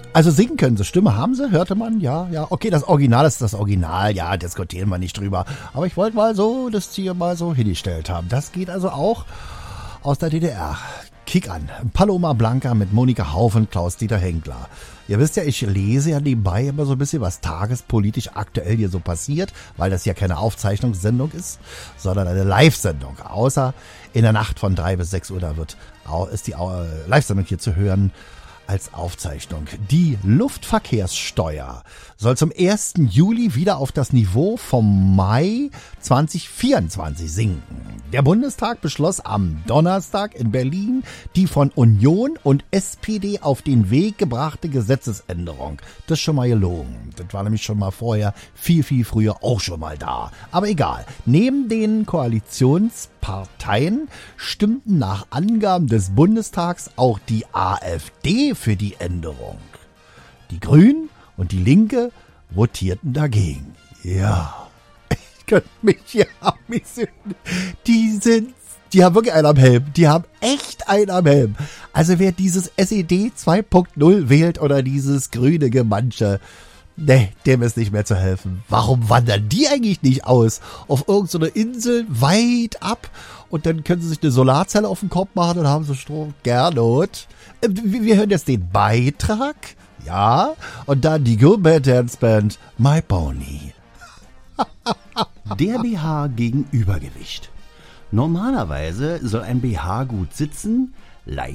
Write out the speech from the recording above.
Also singen können sie, Stimme haben sie, hörte man, ja. Okay, das Original ist das Original, ja, diskutieren wir nicht drüber. Aber ich wollte mal so das hier mal so hingestellt haben. Das geht also auch aus der DDR. Kick an, Paloma Blanca mit Monika Hauf und Klaus-Dieter Henkler. Ihr wisst ja, ich lese ja nebenbei immer so ein bisschen, was tagespolitisch aktuell hier so passiert, weil das ja keine Aufzeichnungssendung ist, sondern eine Live-Sendung. Außer in der Nacht von 3 bis 6 Uhr, ist die Live-Sendung hier zu hören als Aufzeichnung. Die Luftverkehrssteuer soll zum 1. Juli wieder auf das Niveau vom Mai 2024 sinken. Der Bundestag beschloss am Donnerstag in Berlin die von Union und SPD auf den Weg gebrachte Gesetzesänderung. Das ist schon mal gelogen. Das war nämlich schon mal vorher viel früher auch schon mal da. Aber egal. Neben den Koalitionsparteien stimmten nach Angaben des Bundestags auch die AfD für die Änderung. Die Grünen und die Linke votierten dagegen. Ja. Könnt mich hier amüsieren. Die haben wirklich einen am Helm. Die haben echt einen am Helm. Also wer dieses SED 2.0 wählt oder dieses grüne Gemansche, ne, dem ist nicht mehr zu helfen. Warum wandern die eigentlich nicht aus? Auf irgendeine Insel weit ab und dann können sie sich eine Solarzelle auf den Kopf machen und haben so Strom. Gernot. Wir hören jetzt den Beitrag. Ja. Und dann die Gourmet Dance Band My Pony. Der BH gegen Übergewicht. Normalerweise soll ein BH gut sitzen, leicht